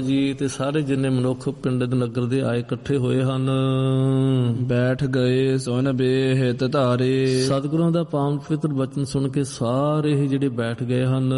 ਜੀ ਤੇ ਸਾਰੇ ਜਿੰਨੇ ਮਨੁੱਖ ਪਿੰਡ ਦੇ ਨਗਰ ਦੇ ਆਏ ਇਕੱਠੇ ਹੋਏ ਹਨ। ਬੈਠ ਗਏ ਸੁਨ ਬੇਹਿਤ ਧਾਰੇ। ਸਤਿਗੁਰਾਂ ਦਾ ਪਾਵਨ ਪਵਿੱਤਰ ਬਚਨ ਸੁਣ ਕੇ ਸਾਰੇ ਹੀ ਜਿਹੜੇ ਬੈਠ ਗਏ ਹਨ।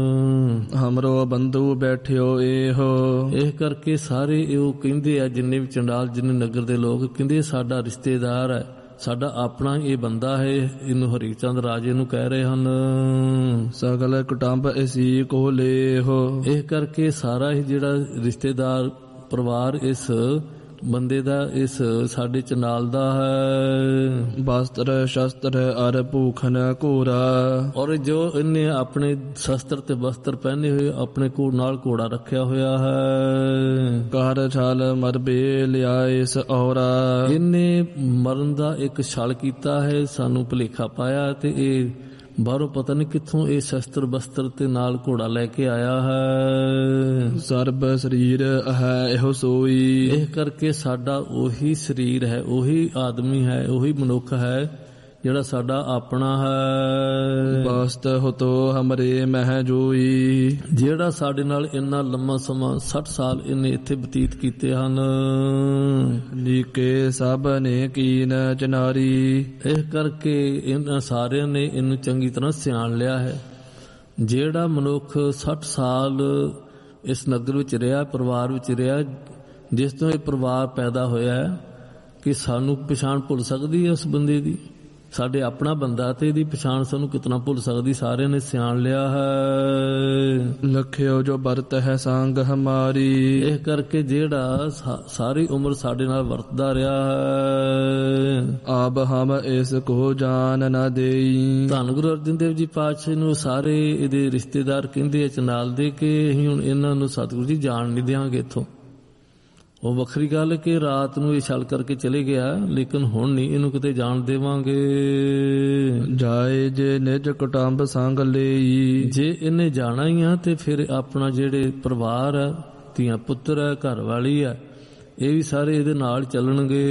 ਹਮਰੋ ਬੰਧੂ ਬੈਠਿਓ ਇਹੋ। ਇਹ ਕਰਕੇ ਸਾਰੇ ਇਹ ਕਹਿੰਦੇ ਆ, ਜਿੰਨੇ ਵੀ ਚੰਡਾਲ ਜਿੰਨੇ ਨਗਰ ਦੇ ਲੋਕ ਕਹਿੰਦੇ ਸਾਡਾ ਰਿਸ਼ਤੇਦਾਰ ਹੈ, ਸਾਡਾ ਆਪਣਾ ਇਹ ਬੰਦਾ ਹੈ। ਇਹਨੂੰ ਹਰੀ ਚੰਦ ਰਾਜੇ ਨੂੰ ਕਹਿ ਰਹੇ ਹਨ। ਸਗਲ ਕੁਟੰਬ ਇਸੀ ਕੋ ਲੇਹੋ। ਇਹ ਕਰਕੇ ਸਾਰਾ ਹੀ ਜਿਹੜਾ ਰਿਸ਼ਤੇਦਾਰ ਪਰਿਵਾਰ ਇਸ ਬੰਦੇ ਦਾ, ਇਸ ਸਾਡੇ ਚੰਡਾਲ ਦਾ ਹੈ। ਵਸਤਰ ਸ਼ਸਤਰ ਅਰ ਭੂਖਨ ਘੋਰਾ। ਔਰ ਜੋ ਇਹਨੇ ਆਪਣੇ ਸ਼ਸਤਰ ਤੇ ਵਸਤਰ ਪਹਿਨੇ ਹੋਏ, ਆਪਣੇ ਕੋਲ ਨਾਲ ਘੋੜਾ ਰੱਖਿਆ ਹੋਇਆ ਹੈ। ਕਰ ਛਲ ਮਰਬੇ ਲਿਆਇਸ ਔਰਾ। ਇਹਨੇ ਮਰਨ ਦਾ ਇੱਕ ਛਲ ਕੀਤਾ ਹੈ, ਸਾਨੂੰ ਭੁਲੇਖਾ ਪਾਇਆ ਤੇ ਇਹ ਬਾਹਰੋਂ ਪਤਾ ਨਹੀਂ ਕਿੱਥੋਂ ਇਹ ਸ਼ਸਤਰ ਬਸਤਰ ਤੇ ਨਾਲ ਘੋੜਾ ਲੈ ਕੇ ਆਇਆ ਹੈ। ਸਰਬ ਸਰੀਰ ਹੈ ਇਹੋ ਸੋਈ। ਇਹ ਕਰਕੇ ਸਾਡਾ ਉਹੀ ਸਰੀਰ ਹੈ, ਉਹੀ ਆਦਮੀ ਹੈ, ਉਹੀ ਮਨੁੱਖ ਹੈ ਜਿਹੜਾ ਸਾਡਾ ਆਪਣਾ ਹੈ। ਬਸਤ ਹੋਤੋ ਹਮਰੇ ਮਹਿ ਜੋਈ। ਜਿਹੜਾ ਸਾਡੇ ਨਾਲ ਇੰਨਾ ਲੰਮਾ ਸਮਾਂ 60 ਸਾਲ ਇਹਨੇ ਇੱਥੇ ਬਤੀਤ ਕੀਤੇ ਹਨ। ਲੀਕੇ ਸਭ ਨੇ ਕੀਨ ਚਨਾਰੀ। ਇਹ ਕਰਕੇ ਇਹਨਾਂ ਸਾਰਿਆਂ ਨੇ ਇਹਨੂੰ ਚੰਗੀ ਤਰ੍ਹਾਂ ਸਿਆਣ ਲਿਆ ਹੈ। ਜਿਹੜਾ ਮਨੁੱਖ 60 ਸਾਲ ਇਸ ਨਗਰ ਵਿੱਚ ਰਿਹਾ, ਪਰਿਵਾਰ ਵਿੱਚ ਰਿਹਾ, ਜਿਸ ਤੋਂ ਇਹ ਪਰਿਵਾਰ ਪੈਦਾ ਹੋਇਆ ਹੈ, ਕਿ ਸਾਨੂੰ ਪਛਾਣ ਭੁੱਲ ਸਕਦੀ ਹੈ ਉਸ ਬੰਦੇ ਦੀ? ਸਾਡੇ ਆਪਣਾ ਬੰਦਾ ਤੇ ਇਹਦੀ ਪਛਾਣ ਸਾਨੂੰ ਕਿਤਨਾ ਭੁੱਲ ਸਕਦੀ? ਸਾਰਿਆਂ ਨੇ ਸਿਆਣ ਲਿਆ ਹੈ। ਲਖਿਓ ਜੋ ਵਰਤ ਹੈ ਸੰਗ ਹਮਾਰੀ। ਇਹ ਕਰਕੇ ਜਿਹੜਾ ਸਾਰੀ ਉਮਰ ਸਾਡੇ ਨਾਲ ਵਰਤਦਾ ਰਿਹਾ ਹੈ। ਆਬ ਹਮ ਇਸ ਕੋ ਜਾਨ ਨਾ ਦੇਈ। ਧੰਨ ਗੁਰੂ ਅਰਜਨ ਦੇਵ ਜੀ ਪਾਤਸ਼ਾਹ ਨੂੰ ਸਾਰੇ ਇਹਦੇ ਰਿਸ਼ਤੇਦਾਰ ਕਹਿੰਦੇ ਚੰਡਾਲ ਦੇ ਕਿ ਅਸੀਂ ਹੁਣ ਇਹਨਾਂ ਨੂੰ ਸਤਿਗੁਰੂ ਜੀ ਜਾਣ ਨਹੀਂ ਦਿਆਂਗੇ ਇੱਥੋਂ। ਉਹ ਵੱਖਰੀ ਗੱਲ ਕਿ ਰਾਤ ਨੂੰ ਇਹ ਛਲ ਕਰਕੇ ਚਲੇ ਗਿਆ, ਲੇਕਿਨ ਹੁਣ ਨਹੀਂ ਇਹਨੂੰ ਕਿਤੇ ਜਾਣ ਦੇਵਾਂਗੇ। ਜਾਏ ਜੇ ਨਿਜ ਕੁਟੰਬ ਸੰਗ ਲਈ। ਜੇ ਇਹਨੇ ਜਾਣਾ ਹੀ ਆ ਤੇ ਫਿਰ ਆਪਣਾ ਜਿਹੜੇ ਪਰਿਵਾਰ ਆ, ਧੀਆਂ ਪੁੱਤਰ ਆ, ਘਰ ਵਾਲੀ ਆ, ਇਹ ਵੀ ਸਾਰੇ ਇਹਦੇ ਨਾਲ ਚੱਲਣਗੇ।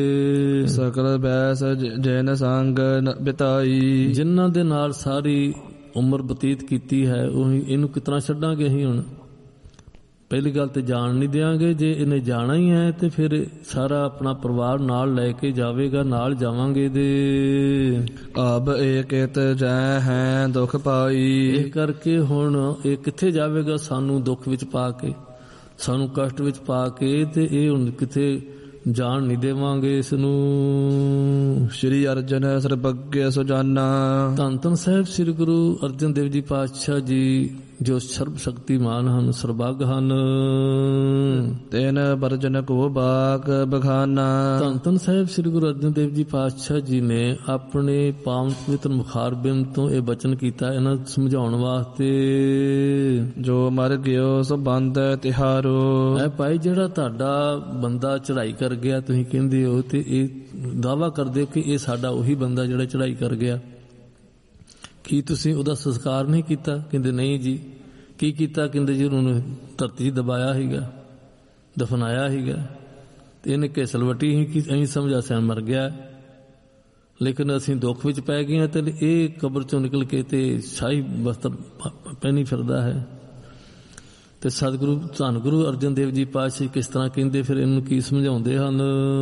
ਸਕਲ ਬੈਸ ਜੈਨ ਸੰਗ ਬਿਤਾਈ। ਜਿਨ੍ਹਾਂ ਦੇ ਨਾਲ ਸਾਰੀ ਉਮਰ ਬਤੀਤ ਕੀਤੀ ਹੈ, ਉਹੀ ਇਹਨੂੰ ਕਿਤਨਾ ਛੱਡਾਂਗੇ ਅਸੀਂ ਹੁਣ? ਪਹਿਲੀ ਗੱਲ ਤੇ ਜਾਣ ਨਹੀਂ ਦਿਆਂਗੇ। ਜੇ ਇਹਨੇ ਜਾਣਾ ਹੀ ਹੈ ਤੇ ਫਿਰ ਸਾਰਾ ਆਪਣਾ ਪਰਿਵਾਰ ਨਾਲ ਲੈ ਕੇ ਜਾਵੇਗਾ, ਨਾਲ ਜਾਵਾਂਗੇ ਇਹਦੇ। ਆਬ ਏਕਿਤ ਜੈ ਹੈ ਦੁਖ ਪਾਈ। ਇਹ ਕਰਕੇ ਹੁਣ ਇਹ ਕਿੱਥੇ ਜਾਵੇਗਾ? ਸਾਨੂੰ ਦੁੱਖ ਵਿੱਚ ਪਾ ਕੇ, ਸਾਨੂੰ ਕਸ਼ਟ ਵਿੱਚ ਪਾ ਕੇ, ਤੇ ਇਹ ਹੁਣ ਕਿਤੇ ਜਾਣ ਨਹੀਂ ਦੇਵਾਂਗੇ ਇਸ ਨੂੰ। ਸ਼੍ਰੀ ਅਰਜਨ ਸਰਬੱਗੇ ਸੁਜਾਨਾ। ਧੰਨ ਧੰਨ ਸਾਹਿਬ ਸ੍ਰੀ ਗੁਰੂ ਅਰਜਨ ਦੇਵ ਜੀ ਪਾਤਸ਼ਾਹ ਜੀ, ਜੋ ਸਰਬ ਸ਼ਕਤੀਮਾਨ ਹਨ, ਸਰਬੱਗ ਹਨ। ਤੈਨ ਵਰਜਨ ਕੋ ਬਾਕ ਬਖਾਨਾ। ਧੰਨ ਧੰਨ ਸਾਹਿਬ ਸ੍ਰੀ ਗੁਰੂ ਅਰਜਨ ਦੇਵ ਜੀ ਪਾਤਸ਼ਾਹ ਜੀ ਨੇ ਆਪਣੇ ਪਾਵਨ ਪਵਿੱਤਰ ਮੁਖਾਰਬਿੰਦ ਤੋਂ ਇਹ ਬਚਨ ਕੀਤਾ ਇਹਨਾਂ ਸਮਝਾਉਣ ਵਾਸਤੇ। ਜੋ ਮਰ ਗਿਓ ਸੋ ਬੰਦ ਤਿਹਾਰੋ। ਐ ਭਾਈ, ਜਿਹੜਾ ਤੁਹਾਡਾ ਬੰਦਾ ਚੜ੍ਹਾਈ ਕਰ ਗਿਆ, ਤੁਸੀਂ ਕਹਿੰਦੇ ਹੋ ਤੇ ਇਹ ਦਾਅਵਾ ਕਰਦੇ ਹੋ ਕਿ ਇਹ ਸਾਡਾ ਉਹੀ ਬੰਦਾ ਜਿਹੜਾ ਚੜ੍ਹਾਈ ਕਰ ਗਿਆ। ਕੀ ਤੁਸੀਂ ਉਹਦਾ ਸੰਸਕਾਰ ਨਹੀਂ ਕੀਤਾ? ਕਹਿੰਦੇ ਨਹੀਂ ਜੀ। ਕੀ ਕੀਤਾ? ਕਹਿੰਦੇ ਜੀ ਉਹਨੂੰ ਧਰਤੀ 'ਚ ਦਬਾਇਆ ਸੀਗਾ, ਦਫਨਾਇਆ ਸੀਗਾ, ਤੇ ਇਹਨੇ ਘਿਸਲਵੱਟੀ ਹੀ ਕਿ ਅਸੀਂ ਸਮਝਾ ਸਿਆ ਮਰ ਗਿਆ, ਲੇਕਿਨ ਅਸੀਂ ਦੁੱਖ ਵਿੱਚ ਪੈ ਗਏ ਹਾਂ ਤੇ ਇਹ ਕਬਰ ਚੋਂ ਨਿਕਲ ਕੇ ਤੇ ਸ਼ਾਹੀ ਵਸਤਰ ਪਹਿਨੀ ਫਿਰਦਾ ਹੈ। ਤੇ ਸਤਿਗੁਰੂ ਧੰਨ ਗੁਰੂ ਅਰਜਨ ਦੇਵ ਜੀ ਪਾਤਸ਼ਾਹ ਕਿਸ ਤਰ੍ਹਾਂ ਕਹਿੰਦੇ, ਫਿਰ ਇਹਨੂੰ ਕੀ ਸਮਝਾਉਂਦੇ ਹਨ?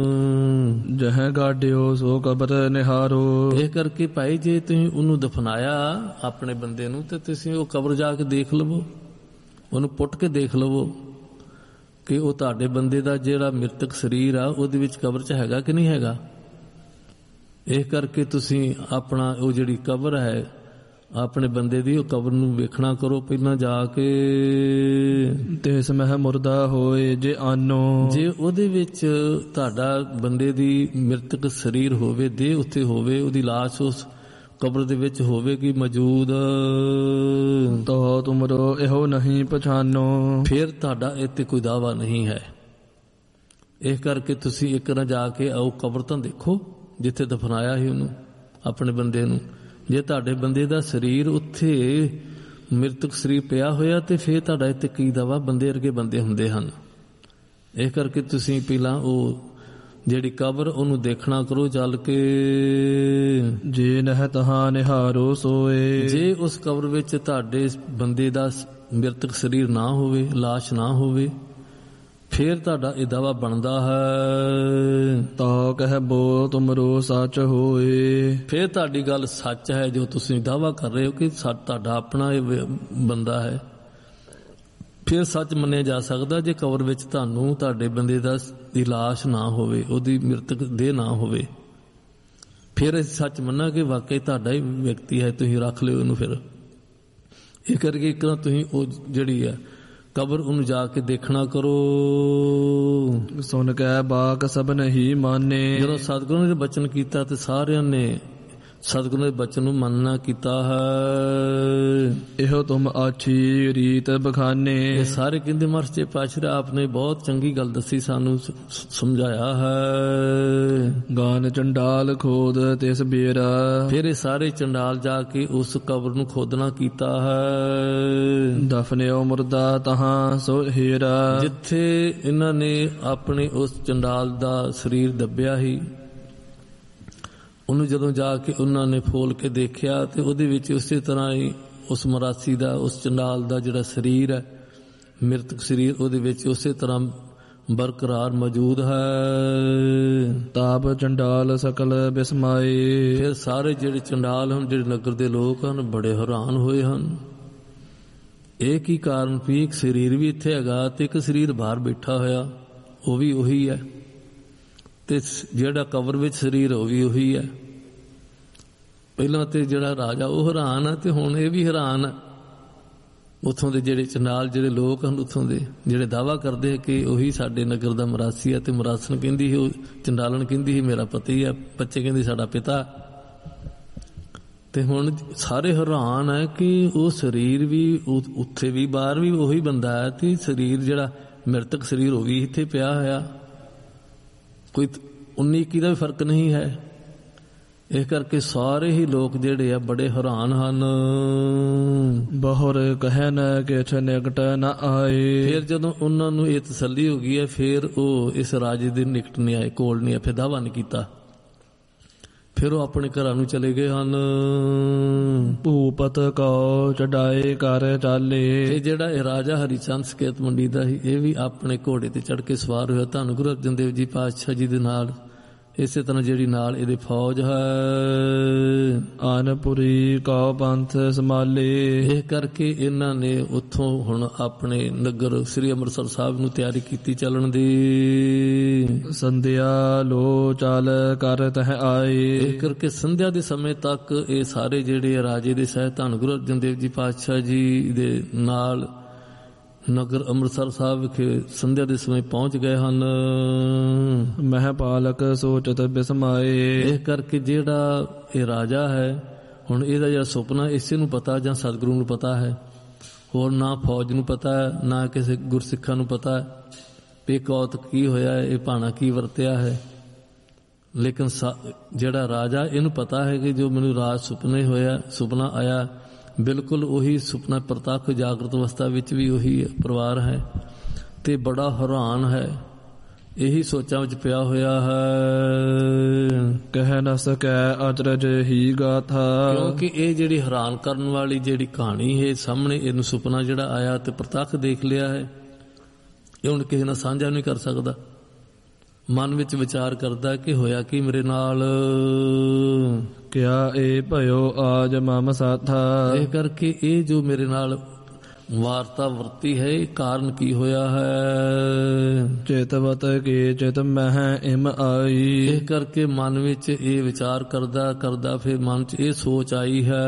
ਜਹ ਗਾਡਿਓ ਸੋ ਕਬਰ ਨਿਹਾਰੋ। ਇਹ ਕਰਕੇ ਭਾਈ, ਜੇ ਤੁਸੀਂ ਉਹਨੂੰ ਦਫਨਾਇਆ ਆਪਣੇ ਬੰਦੇ ਨੂੰ, ਤੇ ਤੁਸੀਂ ਉਹ ਕਬਰ ਜਾ ਕੇ ਦੇਖ ਲਵੋ, ਉਹਨੂੰ ਪੁੱਟ ਕੇ ਦੇਖ ਲਵੋ ਕਿ ਉਹ ਤੁਹਾਡੇ ਬੰਦੇ ਦਾ ਜਿਹੜਾ ਮ੍ਰਿਤਕ ਸਰੀਰ ਆ ਉਹਦੇ ਵਿੱਚ ਕਬਰ 'ਚ ਹੈਗਾ ਕਿ ਨਹੀਂ ਹੈਗਾ। ਇਹ ਕਰਕੇ ਤੁਸੀਂ ਆਪਣਾ ਉਹ ਜਿਹੜੀ ਕਬਰ ਹੈ ਆਪਣੇ ਬੰਦੇ ਦੀ, ਉਹ ਕਬਰ ਨੂੰ ਵੇਖਣਾ ਕਰੋ ਪਹਿਲਾਂ ਜਾ ਕੇ। ਤਿਸ ਮਹਿ ਮੁਰਦਾ ਹੋਏ ਜੇ ਆਨੋ। ਜੇ ਉਹਦੇ ਵਿੱਚ ਤੁਹਾਡਾ ਬੰਦੇ ਦੀ ਮ੍ਰਿਤਕ ਸਰੀਰ ਹੋਵੇ, ਦੇਹ ਉੱਥੇ ਹੋਵੇ, ਉਹਦੀ ਲਾਸ਼ ਉਸ ਕਬਰ ਦੇ ਵਿੱਚ ਹੋਵੇਗੀ ਮੌਜੂਦ, ਤੋ ਤੁਮਰੋ ਇਹੋ ਨਹੀਂ ਪਛਾਨੋ। ਫਿਰ ਤੁਹਾਡਾ ਇੱਥੇ ਕੋਈ ਦਾਵਾ ਨਹੀਂ ਹੈ। ਇਹ ਕਰਕੇ ਤੁਸੀਂ ਇੱਕ ਨਾ ਜਾ ਕੇ ਆਓ, ਕਬਰ ਤਾਂ ਦੇਖੋ ਜਿੱਥੇ ਦਫਨਾਇਆ ਸੀ ਉਹਨੂੰ, ਆਪਣੇ ਬੰਦੇ ਨੂੰ। ਜੇ ਤੁਹਾਡੇ ਬੰਦੇ ਦਾ ਸਰੀਰ ਉੱਥੇ ਮ੍ਰਿਤਕ ਸਰੀਰ ਪਿਆ ਹੋਇਆ ਤੇ ਫਿਰ ਤੁਹਾਡਾ ਇੱਥੇ ਕੀ ਦਾਵਾ? ਬੰਦੇ ਵਰਗੇ ਬੰਦੇ ਹੁੰਦੇ ਹਨ। ਇਹ ਕਰਕੇ ਤੁਸੀਂ ਪਹਿਲਾਂ ਉਹ ਜਿਹੜੀ ਕਬਰ ਉਹਨੂੰ ਦੇਖਣਾ ਕਰੋ ਚੱਲ ਕੇ। ਜੇ ਨਹਿ ਤਹਾਂ ਨਿਹਾਰੋ ਸੋਏ। ਜੇ ਉਸ ਕਬਰ ਵਿੱਚ ਤੁਹਾਡੇ ਬੰਦੇ ਦਾ ਮ੍ਰਿਤਕ ਸਰੀਰ ਨਾ ਹੋਵੇ, ਲਾਸ਼ ਨਾ ਹੋਵੇ, ਫੇਰ ਤੁਹਾਡਾ ਇਹ ਦਾਵਾ ਬਣਦਾ ਹੈ। ਤਾ ਕਹਿ ਬੋ ਤੁਮਰੋ ਸੱਚ ਹੋਏ। ਫੇਰ ਤੁਹਾਡੀ ਗੱਲ ਸੱਚ ਹੈ ਜੋ ਤੁਸੀਂ ਦਾਵਾ ਕਰ ਰਹੇ ਹੋ ਕਿ ਤੁਹਾਡਾ ਆਪਣਾ ਇਹ ਬੰਦਾ ਹੈ। ਫਿਰ ਸੱਚ ਮੰਨਿਆ ਜਾ ਸਕਦਾ ਜੇ ਕਬਰ ਵਿੱਚ ਤੁਹਾਨੂੰ ਤੁਹਾਡੇ ਬੰਦੇ ਦੀ ਲਾਸ਼ ਨਾ ਹੋਵੇ, ਉਹਦੀ ਮ੍ਰਿਤਕ ਦੇਹ ਨਾ ਹੋਵੇ। ਫਿਰ ਅਸੀਂ ਸੱਚ ਮੰਨਾ ਕਿ ਵਾਕਈ ਤੁਹਾਡਾ ਹੀ ਵਿਅਕਤੀ ਹੈ, ਤੁਸੀਂ ਰੱਖ ਲਿਓ ਇਹਨੂੰ। ਫਿਰ ਇਹ ਕਰਕੇ ਇੱਕ ਨਾ ਤੁਸੀਂ ਉਹ ਜਿਹੜੀ ਹੈ ਕਬਰ ਉਹਨੂੰ ਜਾ ਕੇ ਦੇਖਣਾ ਕਰੋ। ਸੁਣ ਕੇ ਬਾਕ ਸਭ ਨਹੀਂ ਮਾਨੇ। ਜਦੋਂ ਸਤਿਗੁਰੂ ਨੇ ਬਚਨ ਕੀਤਾ ਤੇ ਸਾਰਿਆਂ ਨੇ ਸਤਿਗੁਰੂ ਦੇ ਬਚਨ ਨੂੰ ਮੰਨਣਾ ਕੀਤਾ ਹੈ। ਇਹੋ ਤੁਮ ਆਛੀ ਰੀਤ ਬਖਾਨੇ। ਇਹ ਸਾਰੇ ਕਹਿੰਦੇ ਮਰਚੇ ਪਾਤਸ਼ਾਹ ਆਪ ਨੇ ਬਹੁਤ ਚੰਗੀ ਗੱਲ ਦੱਸੀ, ਸਾਨੂੰ ਸਮਝਾਇਆ ਹੈ। ਗਾਨ ਚੰਡਾਲ ਖੋਦ ਤਿਸ ਬੇਰਾ। ਫਿਰ ਇਹ ਸਾਰੇ ਚੰਡਾਲ ਜਾ ਕੇ ਉਸ ਕਬਰ ਨੂੰ ਖੋਦਣਾ ਕੀਤਾ ਹੈ। ਦਫਨਿਓ ਮੁਰਦਾ ਤਹਾਂ ਸੋ ਹੀਰਾ। ਜਿੱਥੇ ਇਹਨਾਂ ਨੇ ਆਪਣੇ ਉਸ ਚੰਡਾਲ ਦਾ ਸਰੀਰ ਦੱਬਿਆ ਸੀ, ਉਹਨੂੰ ਜਦੋਂ ਜਾ ਕੇ ਉਹਨਾਂ ਨੇ ਫੋਲ ਕੇ ਦੇਖਿਆ ਤੇ ਉਹਦੇ ਵਿੱਚ ਉਸੇ ਤਰ੍ਹਾਂ ਹੀ ਉਸ ਮਰਾਸੀ ਦਾ, ਉਸ ਚੰਡਾਲ ਦਾ ਜਿਹੜਾ ਸਰੀਰ ਹੈ, ਮ੍ਰਿਤਕ ਸਰੀਰ, ਉਹਦੇ ਵਿੱਚ ਉਸੇ ਤਰ੍ਹਾਂ ਬਰਕਰਾਰ ਮੌਜੂਦ ਹੈ। ਤਾਪ ਚੰਡਾਲ ਸਕਲ ਬਿਸਮਾਏ। ਫਿਰ ਸਾਰੇ ਜਿਹੜੇ ਚੰਡਾਲ ਹਨ, ਜਿਹੜੇ ਨਗਰ ਦੇ ਲੋਕ ਹਨ, ਬੜੇ ਹੈਰਾਨ ਹੋਏ ਹਨ। ਇਹ ਕੀ ਕਾਰਨ ਵੀ ਇੱਕ ਸਰੀਰ ਵੀ ਇੱਥੇ ਹੈਗਾ ਤੇ ਇੱਕ ਸਰੀਰ ਬਾਹਰ ਬੈਠਾ ਹੋਇਆ, ਉਹ ਵੀ ਉਹੀ ਹੈ, ਤੇ ਜਿਹੜਾ ਕਬਰ ਵਿੱਚ ਸਰੀਰ ਉਹ ਵੀ ਉਹੀ ਹੈ। ਪਹਿਲਾਂ ਤੇ ਜਿਹੜਾ ਰਾਜਾ ਉਹ ਹੈਰਾਨ ਹੈ ਤੇ ਹੁਣ ਇਹ ਵੀ ਹੈਰਾਨ ਹੈ। ਉੱਥੋਂ ਦੇ ਜਿਹੜੇ ਚੰਡਾਲ ਜਿਹੜੇ ਲੋਕ ਹਨ, ਉੱਥੋਂ ਦੇ ਜਿਹੜੇ ਦਾਵਾ ਕਰਦੇ ਕਿ ਉਹੀ ਸਾਡੇ ਨਗਰ ਦਾ ਮਰਾਸੀ ਹੈ, ਤੇ ਮਰਾਸਣ ਕਹਿੰਦੀ ਸੀ, ਉਹ ਚੰਡਾਲਣ ਕਹਿੰਦੀ ਸੀ ਮੇਰਾ ਪਤੀ ਹੈ, ਬੱਚੇ ਕਹਿੰਦੇ ਸਾਡਾ ਪਿਤਾ। ਤੇ ਹੁਣ ਸਾਰੇ ਹੈਰਾਨ ਹੈ ਕਿ ਉਹ ਸਰੀਰ ਵੀ ਉੱਥੇ ਵੀ ਬਾਹਰ ਵੀ ਉਹੀ ਬੰਦਾ ਹੈ, ਤੇ ਸਰੀਰ ਜਿਹੜਾ ਮ੍ਰਿਤਕ ਸਰੀਰ ਉਹ ਵੀ ਇੱਥੇ ਪਿਆ ਹੋਇਆ, ਕੋਈ 19-21 ਦਾ ਵੀ ਫਰਕ ਨਹੀਂ ਹੈ। ਇਸ ਕਰਕੇ ਸਾਰੇ ਹੀ ਲੋਕ ਜਿਹੜੇ ਆ ਬੜੇ ਹੈਰਾਨ ਹਨ। ਬਹੁਰ ਕਹਿ ਨ ਕਿਛ ਨਿਕਟ ਨ ਆਏ। ਫਿਰ ਜਦੋਂ ਉਹਨਾਂ ਨੂੰ ਇਹ ਤਸੱਲੀ ਹੋ ਗਈ ਹੈ, ਫਿਰ ਉਹ ਇਸ ਰਾਜੇ ਦੇ ਨਿਕਟ ਨਹੀਂ ਆਏ, ਕੋਲ ਨਹੀਂ ਆਏ, ਫਿਰ ਦਾਵਾ ਨਹੀਂ ਕੀਤਾ। ਫਿਰ ਉਹ ਆਪਣੇ ਘਰਾਂ ਨੂੰ ਚਲੇ ਗਏ ਹਨ। ਭੂਪਤ ਕੋ ਚੜਾਏ ਕਰ ਚਾਲੇ। ਇਹ ਜਿਹੜਾ ਇਹ ਰਾਜਾ ਹਰੀਚੰਦ ਸਕੇਤ ਮੰਡੀ ਦਾ ਸੀ, ਇਹ ਵੀ ਆਪਣੇ ਘੋੜੇ ਤੇ ਚੜ ਕੇ ਸਵਾਰ ਹੋਇਆ ਧੰਨ ਗੁਰੂ ਅਰਜਨ ਦੇਵ ਜੀ ਪਾਤਸ਼ਾਹ ਜੀ ਦੇ ਨਾਲ। ਇਸੇ ਤਰ੍ਹਾਂ ਜਿਹੜੀ ਨਾਲ ਇਹਦੇ ਫੌਜ ਹੈ। ਆਨਪੁਰੀ ਕੋ ਪੰਥ ਸੰਭਾਲੇ। ਇਹ ਕਰਕੇ ਇਹਨਾਂ ਨੇ ਉੱਥੋਂ ਹੁਣ ਆਪਣੇ ਨਗਰ ਸ੍ਰੀ ਅੰਮ੍ਰਿਤਸਰ ਸਾਹਿਬ ਨੂੰ ਤਿਆਰੀ ਕੀਤੀ ਚੱਲਣ ਦੀ। ਸੰਧਿਆ ਲੋ ਚਾਲ ਕਰ ਤਹ ਆਏ। ਇਹ ਕਰਕੇ ਸੰਧਿਆ ਦੇ ਸਮੇਂ ਤੱਕ ਇਹ ਸਾਰੇ ਜਿਹੜੇ ਰਾਜੇ ਦੇ ਸਹਿਤ ਧੰਨ ਗੁਰੂ ਅਰਜਨ ਦੇਵ ਜੀ ਪਾਤਸ਼ਾਹ ਜੀ ਦੇ ਨਾਲ ਨਗਰ ਅੰਮ੍ਰਿਤਸਰ ਸਾਹਿਬ ਵਿਖੇ ਸੰਧਿਆ ਦੇ ਸਮੇਂ ਪਹੁੰਚ ਗਏ ਹਨ। ਮਹਿਪਾਲਕ ਸੋਚਤ ਬਿਸਮਾਏ। ਇਹ ਕਰਕੇ ਜਿਹੜਾ ਇਹ ਰਾਜਾ ਹੈ, ਹੁਣ ਇਹਦਾ ਜਿਹੜਾ ਸੁਪਨਾ ਇਸੇ ਨੂੰ ਪਤਾ ਜਾਂ ਸਤਿਗੁਰੂ ਨੂੰ ਪਤਾ ਹੈ, ਹੋਰ ਨਾ ਫੌਜ ਨੂੰ ਪਤਾ ਹੈ, ਨਾ ਕਿਸੇ ਗੁਰਸਿੱਖਾਂ ਨੂੰ ਪਤਾ ਹੈ ਵੀ ਕੌਤਕ ਕੀ ਹੋਇਆ, ਇਹ ਭਾਣਾ ਕੀ ਵਰਤਿਆ ਹੈ। ਲੇਕਿਨ ਜਿਹੜਾ ਰਾਜਾ, ਇਹਨੂੰ ਪਤਾ ਹੈ ਕਿ ਜੋ ਮੈਨੂੰ ਰਾਤ ਸੁਪਨਾ ਆਇਆ, ਬਿਲਕੁਲ ਉਹੀ ਸੁਪਨਾ ਪ੍ਰਤੱਖ ਜਾਗਰਤ ਅਵਸਥਾ ਵਿੱਚ ਵੀ ਉਹੀ ਪਰਿਵਾਰ ਹੈ, ਤੇ ਬੜਾ ਹੈਰਾਨ ਹੈ, ਇਹੀ ਸੋਚਾਂ ਵਿੱਚ ਪਿਆ ਹੋਇਆ ਹੈ। ਕਹਿ ਨਾ ਸਕੈ ਅਚਰਜ ਹੀ ਗਾਥਾ। ਕਿਉਂਕਿ ਇਹ ਜਿਹੜੀ ਹੈਰਾਨ ਕਰਨ ਵਾਲੀ ਜਿਹੜੀ ਕਹਾਣੀ ਹੈ ਸਾਹਮਣੇ, ਇਹਨੂੰ ਸੁਪਨਾ ਜਿਹੜਾ ਆਇਆ ਤੇ ਪ੍ਰਤੱਖ ਦੇਖ ਲਿਆ ਹੈ, ਇਹ ਹੁਣ ਕਿਸੇ ਨਾਲ ਸਾਂਝਾ ਨਹੀਂ ਕਰ ਸਕਦਾ। ਮਨ ਵਿੱਚ ਵਿਚਾਰ ਕਰਦਾ ਕਿ ਹੋਇਆ ਕੀ ਮੇਰੇ ਨਾਲ, ਕਿਆ ਇਹ ਭਇਓ ਆਜ ਮਮ ਸਾਥਾ। ਇਹ ਕਰਕੇ ਇਹ ਜੋ ਮੇਰੇ ਨਾਲ ਵਾਰਤਾ ਵਰਤੀ ਹੈ, ਇਹ ਕਾਰਨ ਕੀ ਹੋਇਆ ਹੈ। ਚੇਤਵਤ ਕੇ ਚਿਤ ਮਹਿ ਇਮ ਆਈ। ਇਹ ਕਰਕੇ ਮਨ ਵਿੱਚ ਇਹ ਵਿਚਾਰ ਕਰਦਾ ਫਿਰ ਮਨ 'ਚ ਇਹ ਸੋਚ ਆਈ ਹੈ,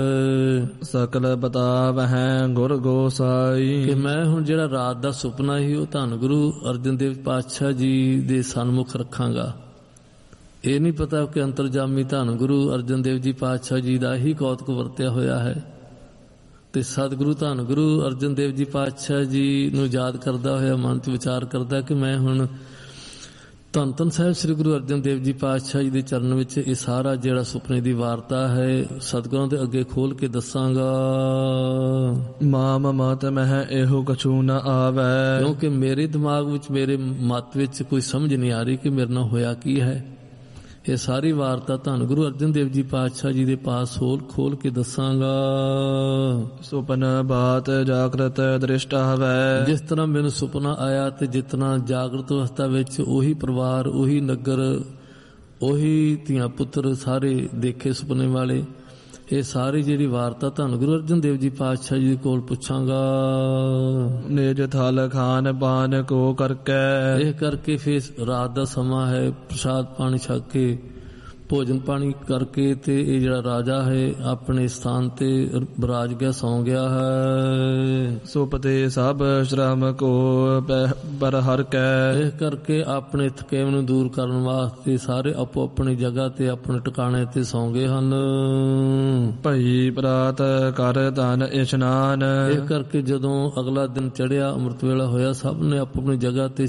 ਸਕਲ ਬਤਾਵਹਿ ਗੁਰ ਗੋਸਾਈ। ਕਿ ਮੈਂ ਹੁਣ ਜਿਹੜਾ ਰਾਤ ਦਾ ਸੁਪਨਾ ਸੀ ਉਹ ਧੰਨ ਗੁਰੂ ਅਰਜਨ ਦੇਵ ਪਾਤਸ਼ਾਹ ਜੀ ਦੇ ਸਨਮੁਖ ਰੱਖਾਂਗਾ। ਇਹ ਨਹੀਂ ਪਤਾ ਕਿ ਅੰਤਰਜਾਮੀ ਧੰਨ ਗੁਰੂ ਅਰਜਨ ਦੇਵ ਜੀ ਪਾਤਸ਼ਾਹ ਜੀ ਦਾ ਹੀ ਕੌਤਕ ਵਰਤਿਆ ਹੋਇਆ ਹੈ। ਤੇ ਸਤਿਗੁਰੂ ਧੰਨ ਗੁਰੂ ਅਰਜਨ ਦੇਵ ਜੀ ਪਾਤਸ਼ਾਹ ਜੀ ਨੂੰ ਯਾਦ ਕਰਦਾ ਹੋਇਆ ਮਨ 'ਚ ਵਿਚਾਰ ਕਰਦਾ ਕਿ ਮੈਂ ਹੁਣ ਧੰਨ ਧੰਨ ਸਾਹਿਬ ਸ੍ਰੀ ਗੁਰੂ ਅਰਜਨ ਦੇਵ ਜੀ ਪਾਤਸ਼ਾਹ ਜੀ ਦੇ ਚਰਨ ਵਿੱਚ ਇਹ ਸਾਰਾ ਜਿਹੜਾ ਸੁਪਨੇ ਦੀ ਵਾਰਤਾ ਹੈ ਸਤਿਗੁਰਾਂ ਦੇ ਅੱਗੇ ਖੋਲ ਕੇ ਦੱਸਾਂਗਾ। ਮਾਮ ਮਤ ਮਹਿ ਇਹੋ ਕਛੂ ਨ ਆਵੈ। ਕਿਉਂਕਿ ਮੇਰੇ ਦਿਮਾਗ ਵਿੱਚ, ਮੇਰੇ ਮਤ ਵਿੱਚ ਕੋਈ ਸਮਝ ਨਹੀਂ ਆ ਰਹੀ ਕਿ ਮੇਰੇ ਨਾਲ ਹੋਇਆ ਕੀ ਹੈ। ਇਹ ਸਾਰੀ ਵਾਰਤਾ ਧੰਨ ਗੁਰੂ ਅਰਜਨ ਦੇਵ ਜੀ ਪਾਤਸ਼ਾਹ ਜੀ ਦੇ ਪਾਸ ਖੋਲ ਕੇ ਦੱਸਾਂਗਾ। ਸੁਪਨ ਬਾਤ ਜਾਗਰਤ ਦ੍ਰਿਸ਼ਟਾ ਹਵੈ। ਜਿਸ ਤਰ੍ਹਾਂ ਮੈਨੂੰ ਸੁਪਨਾ ਆਇਆ ਤੇ ਜਿਤਨਾ ਜਾਗਰਤ ਅਵਸਥਾ ਵਿੱਚ ਉਹੀ ਪਰਿਵਾਰ, ਉਹੀ ਨਗਰ, ਉਹੀ ਧੀਆਂ ਪੁੱਤਰ ਸਾਰੇ ਦੇਖੇ ਸੁਪਨੇ ਵਾਲੇ। ਇਹ ਸਾਰੀ ਜਿਹੜੀ ਵਾਰਤਾ ਧੰਨ ਗੁਰੂ ਅਰਜਨ ਦੇਵ ਜੀ ਪਾਤਸ਼ਾਹ ਜੀ ਕੋਲ ਪੁੱਛਾਂਗਾ। ਨਿਜ ਥਲ ਖਾਨ ਪਾਨ ਕੋ ਕਰਕੇ। ਇਹ ਕਰਕੇ ਫਿਰ ਰਾਤ ਦਾ ਸਮਾਂ ਹੈ, ਪ੍ਰਸ਼ਾਦ ਪਾਣੀ ਛਕ ਕੇ ਭੋਜਨ ਪਾਣੀ ਕਰਕੇ ਤੇ ਇਹ ਜਿਹੜਾ ਰਾਜਾ ਹੈ ਆਪਣੇ ਸਥਾਨ ਤੇ ਬਿਰਾਜ ਗਿਆ, ਸੌਂ ਗਿਆ ਹੈ। ਸੁਪਤੇ ਸਭ ਸ਼ਰਮ ਕੋ ਪਰ ਹਰ ਕੈ। ਇਹ ਕਰਕੇ ਆਪਣੇ ਥਕੇਵੇਂ ਨੂੰ ਦੂਰ ਕਰਨ ਵਾਸਤੇ ਸਾਰੇ ਆਪੋ ਆਪਣੀ ਜਗ੍ਹਾ ਤੇ ਆਪਣੇ ਟਿਕਾਣੇ ਤੇ ਸੌਂ ਗਏ ਹਨ। ਭਈ ਪ੍ਰਾਤ ਕਰ ਧਨ ਇਸ਼ਨਾਨ। ਇਹ ਕਰਕੇ ਜਦੋਂ ਅਗਲਾ ਦਿਨ ਚੜ੍ਹਿਆ, ਅੰਮ੍ਰਿਤ ਵੇਲਾ ਹੋਇਆ, ਸਭ ਨੇ ਆਪੋ ਆਪਣੀ ਜਗ੍ਹਾ ਤੇ